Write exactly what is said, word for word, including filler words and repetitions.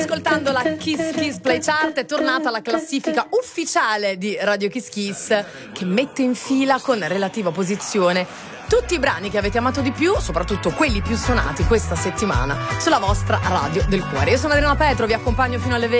Ascoltando la Kiss Kiss Play Chart è tornata la classifica ufficiale di Radio Kiss Kiss, che mette in fila con relativa posizione tutti i brani che avete amato di più, soprattutto quelli più suonati questa settimana sulla vostra radio del cuore. Io sono Adriana Petro, vi accompagno fino alle venti.